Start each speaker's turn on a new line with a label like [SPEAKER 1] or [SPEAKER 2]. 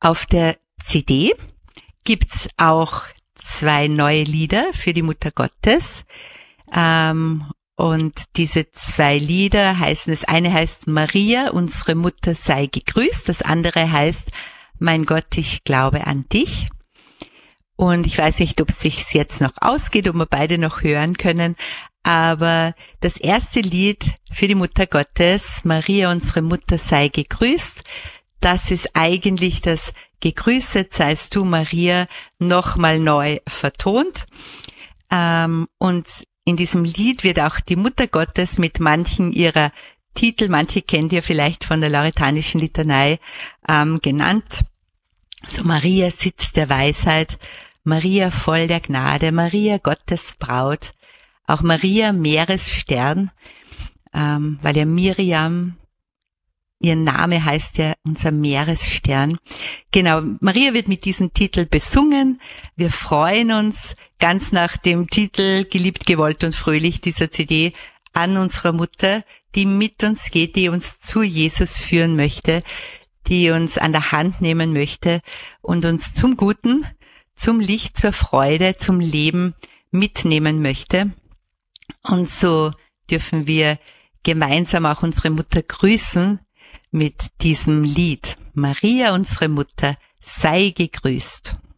[SPEAKER 1] Auf der CD gibt's auch 2 neue Lieder für die Mutter Gottes. Und diese 2 Lieder heißen, das eine heißt Maria, unsere Mutter sei gegrüßt, das andere heißt Mein Gott, ich glaube an dich. Und ich weiß nicht, ob es sich jetzt noch ausgeht, ob wir beide noch hören können, aber das erste Lied für die Mutter Gottes, Maria, unsere Mutter sei gegrüßt, das ist eigentlich das Gegrüßet seist du, Maria, nochmal neu vertont. Und in diesem Lied wird auch die Mutter Gottes mit manchen ihrer Titel, manche kennt ihr vielleicht von der Lauretanischen Litanei, genannt. So Maria, Sitz der Weisheit, Maria, voll der Gnade, Maria, Gottes Braut, auch Maria, Meeresstern, weil ja Miriam, ihr Name heißt ja unser Meeresstern. Genau, Maria wird mit diesem Titel besungen. Wir freuen uns ganz nach dem Titel Geliebt, gewollt und fröhlich dieser CD an unserer Mutter, die mit uns geht, die uns zu Jesus führen möchte, die uns an der Hand nehmen möchte und uns zum Guten, zum Licht, zur Freude, zum Leben mitnehmen möchte. Und so dürfen wir gemeinsam auch unsere Mutter grüßen mit diesem Lied. Maria, unsere Mutter, sei gegrüßt.